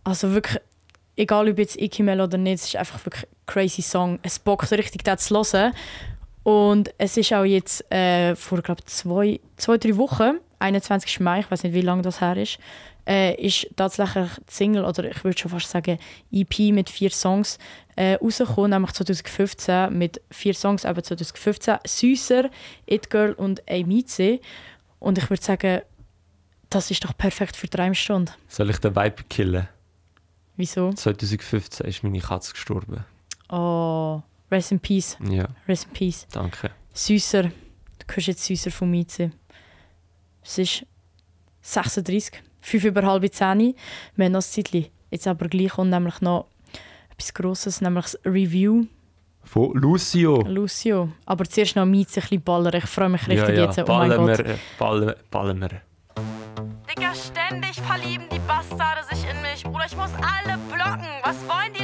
Also wirklich, egal ob jetzt Ikimel oder nicht, es ist einfach wirklich ein crazy Song. Es bockt so richtig, das zu hören. Und es ist auch jetzt vor, glaube ich, 2-3 Wochen, 21. Mai, ich weiß nicht, wie lange das her ist tatsächlich die Single, oder ich würde schon fast sagen EP mit 4 Songs rausgekommen, nämlich 2015 mit 4 Songs, eben 2015 «Süßer», «It Girl» und «Amize». Und ich würde sagen, das ist doch perfekt für die Reimstunde. Soll ich den Vibe killen? Wieso? 2015 ist meine Katze gestorben. Oh, rest in peace. Ja, Rest in peace. danke. «Süßer», du hörst jetzt «Süßer» von Mieze. Es ist 36, 5 über halb 10. Wir haben noch ein Zeitchen. Jetzt aber gleich kommt nämlich noch etwas Grosses, nämlich das Review. Von Lucio. Lucio. Aber zuerst noch Mieze, ein bisschen ballern. Ich freue mich richtig jetzt. Oh mein ballen Gott. ballen wir. Digga, ständig verlieben die Bastarde sich in mich. Bruder, ich muss alle blocken. Was wollen die